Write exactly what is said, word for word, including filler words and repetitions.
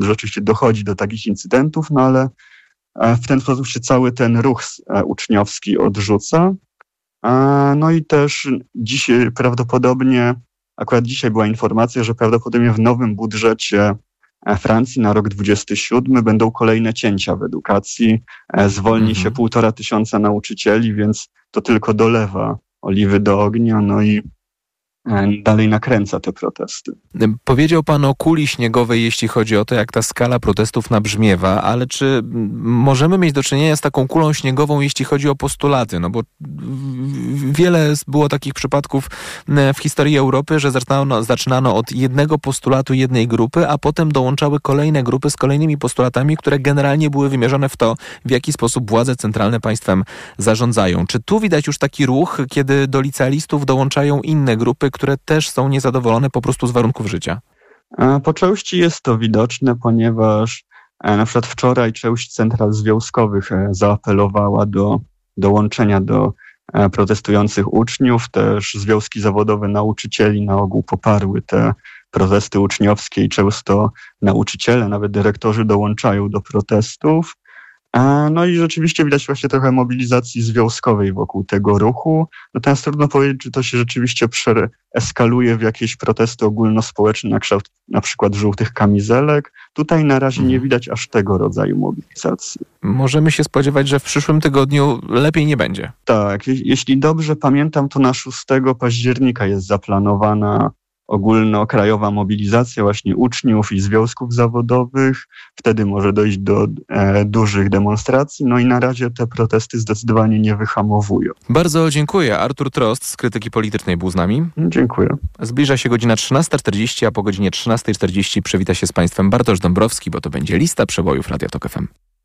rzeczywiście dochodzi do takich incydentów, no ale w ten sposób się cały ten ruch uczniowski odrzuca. No i też dzisiaj prawdopodobnie, akurat dzisiaj była informacja, że prawdopodobnie w nowym budżecie Francji na rok dwudziesty siódmy będą kolejne cięcia w edukacji. Zwolni mhm. się półtora tysiąca nauczycieli, więc to tylko dolewa oliwy do ognia, no i dalej nakręca te protesty. Powiedział pan o kuli śniegowej, jeśli chodzi o to, jak ta skala protestów nabrzmiewa, ale czy możemy mieć do czynienia z taką kulą śniegową, jeśli chodzi o postulaty? No bo wiele było takich przypadków w historii Europy, że zaczynano, zaczynano od jednego postulatu jednej grupy, a potem dołączały kolejne grupy z kolejnymi postulatami, które generalnie były wymierzone w to, w jaki sposób władze centralne państwem zarządzają. Czy tu widać już taki ruch, kiedy do licealistów dołączają inne grupy, które też są niezadowolone po prostu z warunków życia? Po części jest to widoczne, ponieważ na przykład wczoraj część central związkowych zaapelowała do dołączenia do protestujących uczniów. Też związki zawodowe nauczycieli na ogół poparły te protesty uczniowskie i często nauczyciele, nawet dyrektorzy dołączają do protestów. No i rzeczywiście widać właśnie trochę mobilizacji związkowej wokół tego ruchu. Natomiast trudno powiedzieć, czy to się rzeczywiście eskaluje w jakieś protesty ogólnospołeczne na kształt na przykład żółtych kamizelek. Tutaj na razie nie widać aż tego rodzaju mobilizacji. Możemy się spodziewać, że w przyszłym tygodniu lepiej nie będzie. Tak, jeśli dobrze pamiętam, to na szóstego października jest zaplanowana ogólnokrajowa mobilizacja właśnie uczniów i związków zawodowych. Wtedy może dojść do e, dużych demonstracji. No i na razie te protesty zdecydowanie nie wyhamowują. Bardzo dziękuję. Artur Trost z Krytyki Politycznej był z nami. Dziękuję. Zbliża się godzina trzynasta czterdzieści, a po godzinie trzynasta czterdzieści przywita się z Państwem Bartosz Dąbrowski, bo to będzie lista przebojów Radia Tok F M.